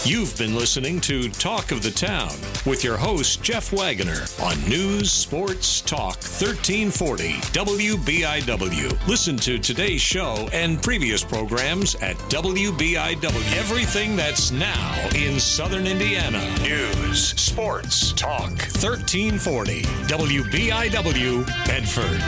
You've been listening to Talk of the Town with your host, Jeff Wagoner, on News, Sports, Talk 1340 WBIW. Listen to today's show and previous programs at WBIW. Everything that's now in Southern Indiana. News, Sports, Talk 1340 WBIW, Bedford.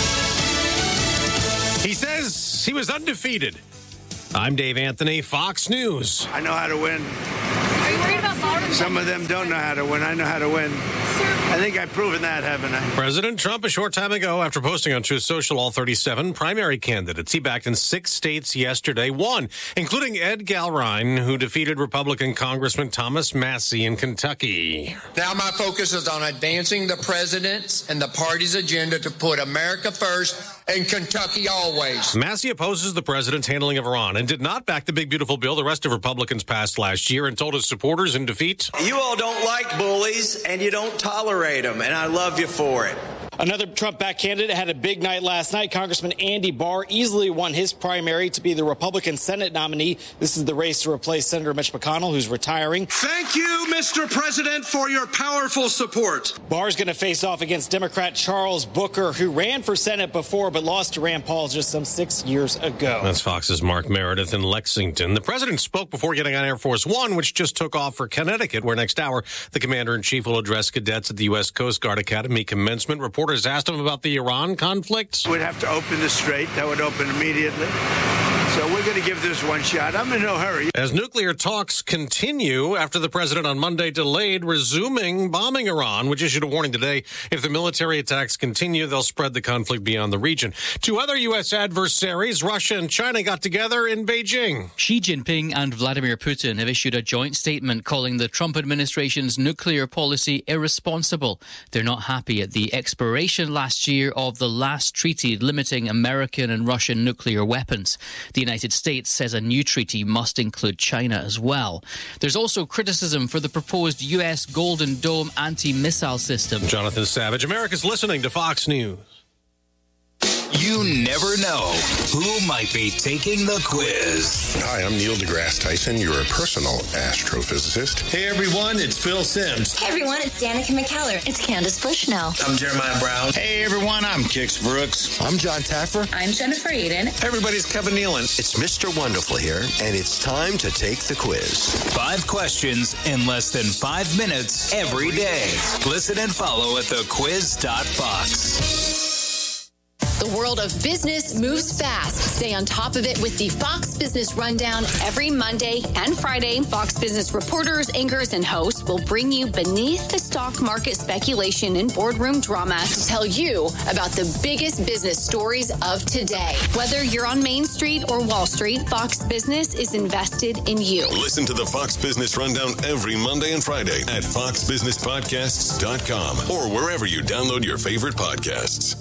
He says he was undefeated. I'm Dave Anthony, Fox News. I know how to win. Are you worried about Florida? Some of them don't know how to win. I know how to win. I think I've proven that, haven't I? President Trump, a short time ago, after posting on Truth Social all 37 primary candidates he backed in 6 states yesterday, won, including Ed Galrine, who defeated Republican Congressman Thomas Massie in Kentucky. Now my focus is on advancing the president's and the party's agenda to put America first and Kentucky always. Massie opposes the president's handling of Iran and did not back the big, beautiful bill the rest of Republicans passed last year and told his supporters in defeat, "You all don't like bullies and you don't tolerate them, and I love you for it." Another Trump-backed candidate had a big night last night. Congressman Andy Barr easily won his primary to be the Republican Senate nominee. This is the race to replace Senator Mitch McConnell, who's retiring. Thank you, Mr. President, for your powerful support. Barr's going to face off against Democrat Charles Booker, who ran for Senate before but lost to Rand Paul just some 6 years ago. That's Fox's Mark Meredith in Lexington. The president spoke before getting on Air Force One, which just took off for Connecticut, where next hour the commander-in-chief will address cadets at the U.S. Coast Guard Academy commencement. Reporters asked him about the Iran conflict. We'd have to open the strait. That would open immediately. So we're going to give this one shot. I'm in no hurry. As nuclear talks continue after the president on Monday delayed resuming bombing Iran, which issued a warning today. If the military attacks continue, they'll spread the conflict beyond the region. 2 other U.S. adversaries, Russia and China, got together in Beijing. Xi Jinping and Vladimir Putin have issued a joint statement calling the Trump administration's nuclear policy irresponsible. They're not happy at the expiration last year of the last treaty limiting American and Russian nuclear weapons. The United States says a new treaty must include China as well. There's also criticism for the proposed U.S. Golden Dome anti-missile system. Jonathan Savage, America's listening to Fox News. You never know who might be taking the quiz. Hi, I'm Neil deGrasse Tyson, your personal astrophysicist. Hey everyone, it's Phil Simms. Hey everyone, it's Danica McKellar. It's Candace Bushnell. I'm Jeremiah Brown. Hey everyone, I'm Kix Brooks. I'm John Taffer. I'm Jennifer Eden. Everybody's Kevin Nealon. It's Mr. Wonderful here, and it's time to take the quiz. 5 questions in less than 5 minutes every day. Listen and follow at thequiz.fox. The world of business moves fast. Stay on top of it with the Fox Business Rundown every Monday and Friday. Fox Business reporters, anchors, and hosts will bring you beneath the stock market speculation and boardroom drama to tell you about the biggest business stories of today. Whether you're on Main Street or Wall Street, Fox Business is invested in you. Listen to the Fox Business Rundown every Monday and Friday at foxbusinesspodcasts.com or wherever you download your favorite podcasts.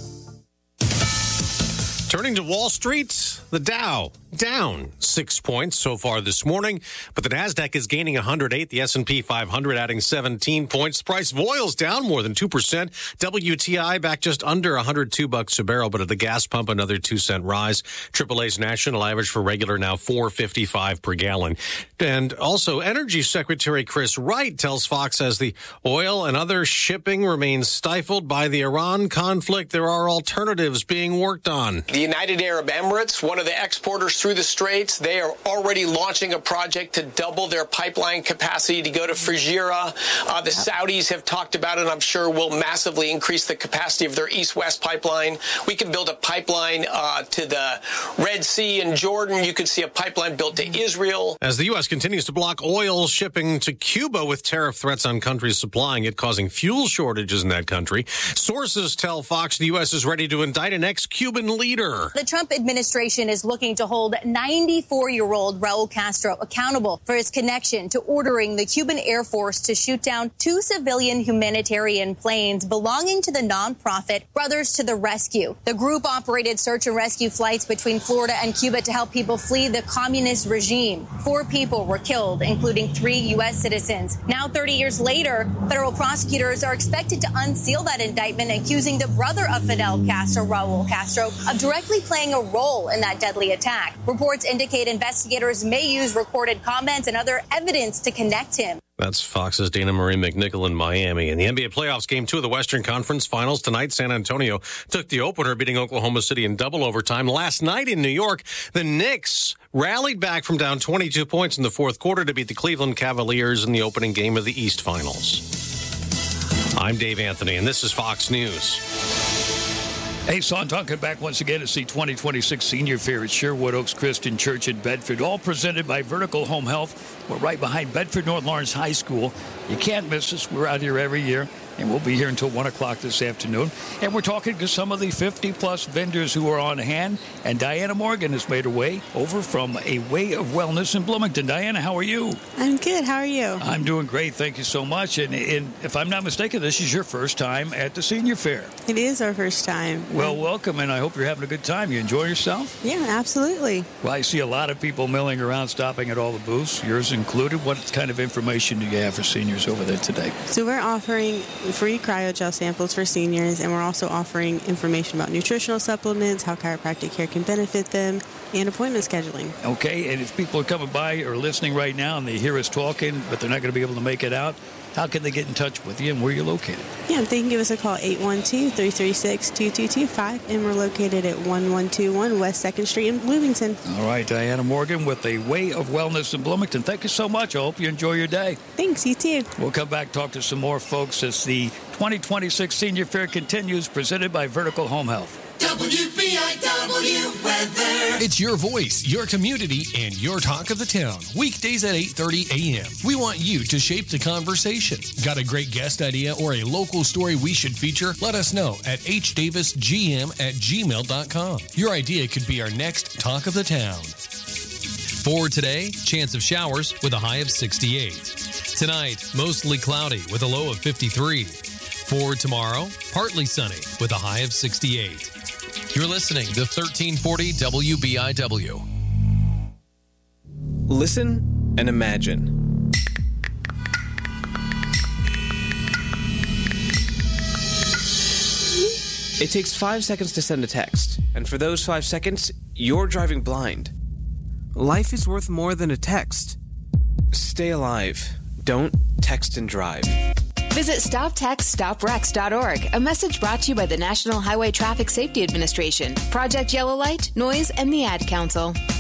Turning to Wall Street, the Dow down 6 points so far this morning, but the Nasdaq is gaining 108, the S&P 500 adding 17 points. The price of oil's down more than 2%. WTI back just under $102 a barrel, but at the gas pump another 2-cent rise. AAA's national average for regular now $4.55 per gallon. And also Energy Secretary Chris Wright tells Fox as the oil and other shipping remains stifled by the Iran conflict, there are alternatives being worked on. The United Arab Emirates, one of the exporters through the Straits, they are already launching a project to double their pipeline capacity to go to Fujairah. The Saudis have talked about it, and I'm sure will massively increase the capacity of their east-west pipeline. We can build a pipeline to the Red Sea in Jordan. You could see a pipeline built to Israel. As the U.S. continues to block oil shipping to Cuba with tariff threats on countries supplying it, causing fuel shortages in that country, sources tell Fox the U.S. is ready to indict an ex-Cuban leader. The Trump administration is looking to hold 94-year-old Raul Castro accountable for his connection to ordering the Cuban Air Force to shoot down 2 civilian humanitarian planes belonging to the nonprofit Brothers to the Rescue. The group operated search and rescue flights between Florida and Cuba to help people flee the communist regime. 4 people were killed, including 3 U.S. citizens. Now, 30 years later, federal prosecutors are expected to unseal that indictment, accusing the brother of Fidel Castro, Raul Castro, of directly playing a role in that deadly attack. Reports indicate investigators may use recorded comments and other evidence to connect him. That's Fox's Dana Marie McNichol in Miami. In the NBA playoffs, Game 2 of the Western Conference Finals tonight, San Antonio took the opener, beating Oklahoma City in double overtime. Last night in New York, the Knicks rallied back from down 22 points in the fourth quarter to beat the Cleveland Cavaliers in the opening game of the East Finals. I'm Dave Anthony, and this is Fox News. Hey, Sonntag back once again to see 2026 Senior Fair at Sherwood Oaks Christian Church in Bedford, all presented by Vertical Home Health. We're right behind Bedford North Lawrence High School. You can't miss us. We're out here every year, and we'll be here until 1 o'clock this afternoon. And we're talking to some of the 50-plus vendors who are on hand, and Diana Morgan has made her way over from A Way of Wellness in Bloomington. Diana, how are you? I'm good. How are you? I'm doing great. Thank you so much. And if I'm not mistaken, this is your first time at the Senior Fair. It is our first time. Well, welcome, and I hope you're having a good time. You enjoy yourself? Yeah, absolutely. Well, I see a lot of people milling around, stopping at all the booths, yours included. What kind of information do you have for seniors over there today? So we're offering free cryogel samples for seniors, and we're also offering information about nutritional supplements, how chiropractic care can benefit them, and appointment scheduling. Okay, and if people are coming by or listening right now and they hear us talking, but they're not going to be able to make it out, how can they get in touch with you and where you're located? Yeah, they can give us a call, 812-336-2225, and we're located at 1121 West 2nd Street in Bloomington. All right, Diana Morgan with A Way of Wellness in Bloomington. Thank you so much. I hope you enjoy your day. Thanks, you too. We'll come back, talk to some more folks as the 2026 Senior Fair continues, presented by Vertical Home Health. WBIW weather. It's your voice, your community, and your talk of the town. Weekdays at 8:30 a.m. We want you to shape the conversation. Got a great guest idea or a local story we should feature? Let us know at hdavisgm@gmail.com. Your idea could be our next talk of the town. For today, chance of showers with a high of 68. Tonight, mostly cloudy with a low of 53. For tomorrow, partly sunny with a high of 68. You're listening to 1340 WBIW. Listen and imagine. It takes 5 seconds to send a text, and for those 5 seconds, you're driving blind. Life is worth more than a text. Stay alive. Don't text and drive. Visit StopTextStopWrecks.org, a message brought to you by the National Highway Traffic Safety Administration, Project Yellow Light, Noise, and the Ad Council.